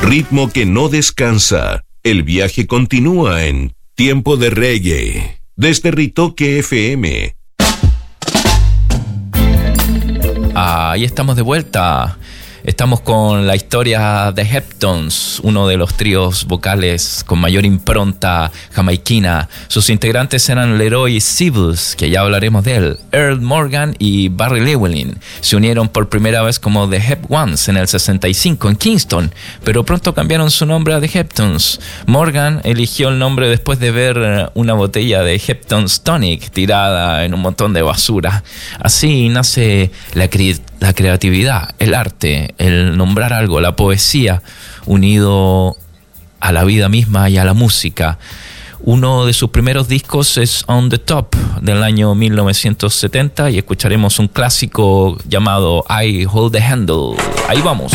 Ritmo que no descansa. El viaje continúa en Tiempo de Reggae. Desde Ritoque FM. Ahí estamos de vuelta. Estamos con la historia de Heptones, uno de los tríos vocales con mayor impronta jamaiquina. Sus integrantes eran Leroy Sibbles, que ya hablaremos de él, Earl Morgan y Barry Llewellyn. Se unieron por primera vez como The Hep Ones en el 65 en Kingston, pero pronto cambiaron su nombre a The Heptones. Morgan eligió el nombre después de ver una botella de Heptones Tonic tirada en un montón de basura. Así nace la creatividad, el arte, el nombrar algo, la poesía, unido a la vida misma y a la música. Uno de sus primeros discos es On the Top, del año 1970, y escucharemos un clásico llamado I Hold the Handle. Ahí vamos.